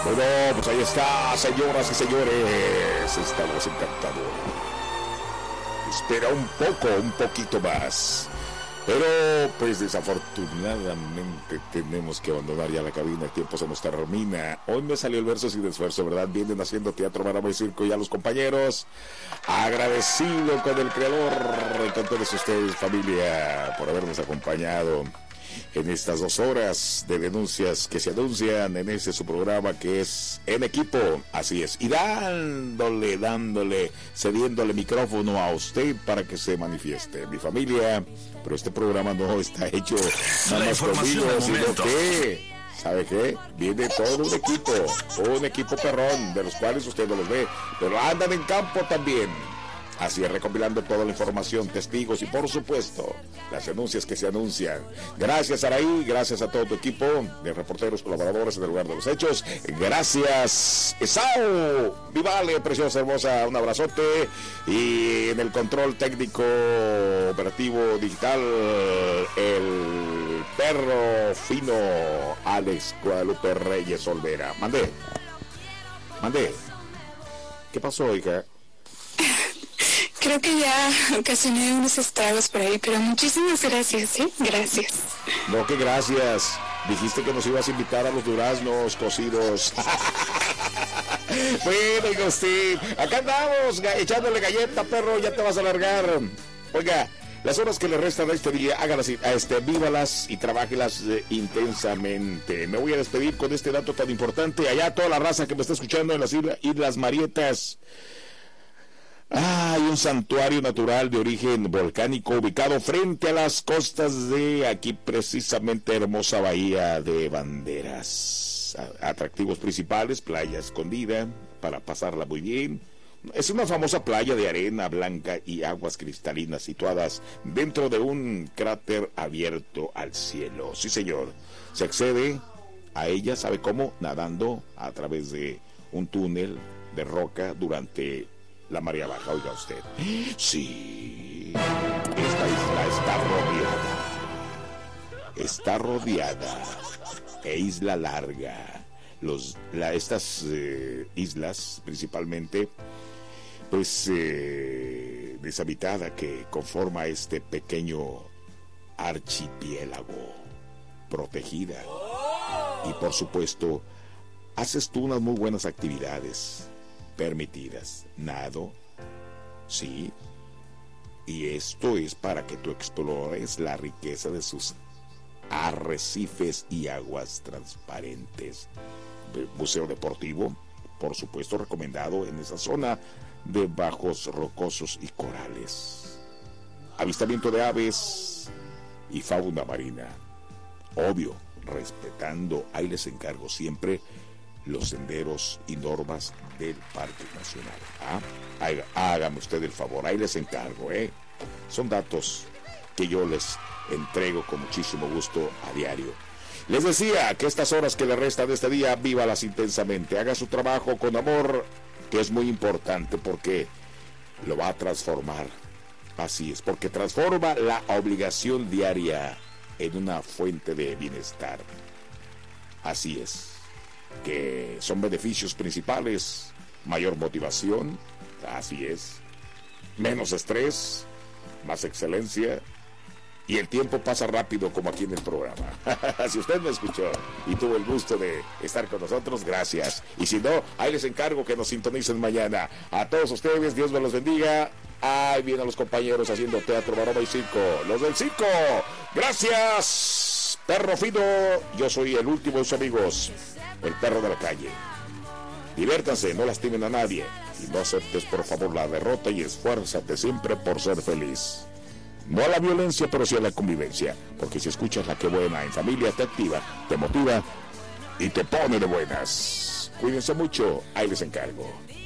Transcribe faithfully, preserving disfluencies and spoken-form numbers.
Bueno, pues ahí está, señoras y señores, esta voz encantadora. Espera un poco, un poquito más. Pero, pues desafortunadamente tenemos que abandonar ya la cabina, el tiempo se nos termina. Hoy me salió el verso sin esfuerzo, ¿verdad? Vienen haciendo teatro, maroma y circo y a los compañeros. Agradecido con el creador y con todos ustedes, familia, por habernos acompañado en estas dos horas de denuncias que se anuncian en ese su programa que es En Equipo, así es, y dándole, dándole, cediéndole micrófono a usted para que se manifieste, mi familia, pero este programa no está hecho nada más conmigo, sino que, ¿sabe qué? Viene todo un equipo, un equipo perrón, de los cuales usted no los ve, pero andan en campo también. Así es, recopilando toda la información, testigos y por supuesto las denuncias que se anuncian. Gracias Araí, gracias a todo tu equipo de reporteros, colaboradores en el lugar de los hechos. Gracias Esau, Vivale, preciosa, hermosa, un abrazote. Y en el control técnico operativo digital, el perro fino Alex Guadalupe Reyes Olvera. Mandé, mandé. ¿Qué pasó, hija? Creo que ya ocasioné unos estragos por ahí, pero muchísimas gracias, ¿sí? Gracias. No, que gracias. Dijiste que nos ibas a invitar a los duraznos cocidos. Bueno, digo, sí. Acá andamos, echándole galleta, perro, ya te vas a alargar. Oiga, las horas que le restan a este día, hágalas, a este, vívalas y trabájelas eh, intensamente. Me voy a despedir con este dato tan importante. Allá toda la raza que me está escuchando en las Islas, Islas Marietas. Ah, hay un santuario natural de origen volcánico ubicado frente a las costas de aquí, precisamente hermosa bahía de Banderas. Atractivos principales, playa escondida para pasarla muy bien. Es una famosa playa de arena blanca y aguas cristalinas situadas dentro de un cráter abierto al cielo. Sí, señor. Se accede a ella, ¿sabe cómo? Nadando a través de un túnel de roca durante la marea baja, oiga usted. Sí, esta isla está rodeada. Está rodeada. E isla larga. Los, la, estas eh, islas, principalmente, pues, eh, deshabitada, que conforma este pequeño archipiélago, protegida. Y por supuesto, haces tú unas muy buenas actividades permitidas, nado, sí, y esto es para que tú explores la riqueza de sus arrecifes y aguas transparentes. Buceo deportivo, por supuesto, recomendado en esa zona de bajos rocosos y corales. Avistamiento de aves y fauna marina, obvio, respetando, ahí les encargo siempre, los senderos y normas del Parque Nacional. ¿Ah? Hágame usted el favor, ahí les encargo, ¿eh? Son datos que yo les entrego con muchísimo gusto a diario. Les decía que estas horas que le restan de este día, vívalas intensamente, haga su trabajo con amor, que es muy importante porque lo va a transformar. Así es, porque transforma la obligación diaria en una fuente de bienestar. Así es, que son beneficios principales, mayor motivación, así es, menos estrés, más excelencia, y el tiempo pasa rápido como aquí en el programa. Si usted me escuchó y tuvo el gusto de estar con nosotros, gracias, y si no, ahí les encargo que nos sintonicen mañana. A todos ustedes, Dios me los bendiga. Ahí vienen los compañeros haciendo teatro, maroma y circo, los del circo. Gracias, perro fino. Yo soy el último de sus amigos, el perro de la calle. Diviértanse, no lastimen a nadie y no aceptes por favor la derrota y esfuérzate siempre por ser feliz. No a la violencia, pero sí a la convivencia, porque si escuchas la que buena en familia te activa, te motiva y te pone de buenas. Cuídense mucho, ahí les encargo.